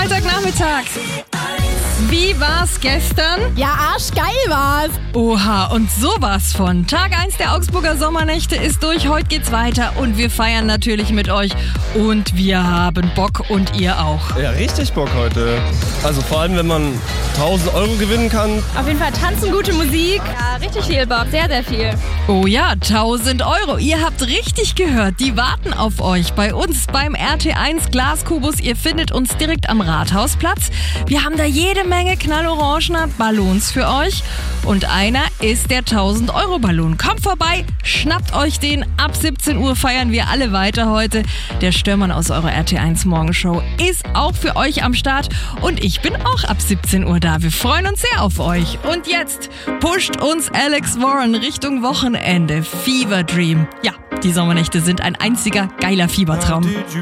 Freitagnachmittag. Wie war's gestern? Ja, arschgeil war's. Oha, und sowas von. Tag 1 der Augsburger Sommernächte ist durch, heute geht's weiter und wir feiern natürlich mit euch. Und wir haben Bock und ihr auch. Ja, richtig Bock heute. Also vor allem, wenn man 1.000 Euro gewinnen kann. Auf jeden Fall tanzen, gute Musik. Ja, richtig viel Bock, sehr, sehr viel. Oh ja, 1.000 Euro. Ihr habt richtig gehört, die warten auf euch bei uns beim RT1 Glaskubus. Ihr findet uns direkt am Rathausplatz. Wir haben da jede Menge knallorangener Ballons für euch. Und einer ist der 1.000-Euro-Ballon. Kommt vorbei, schnappt euch den. Ab 17 Uhr feiern wir alle weiter heute. Der Störmann aus eurer RT1 Morgenshow ist auch für euch am Start. Und ich bin auch ab 17 Uhr da. Wir freuen uns sehr auf euch. Und jetzt pusht uns Alex Warren Richtung Wochenende. Fever Dream. Ja, die Sommernächte sind ein einziger geiler Fiebertraum.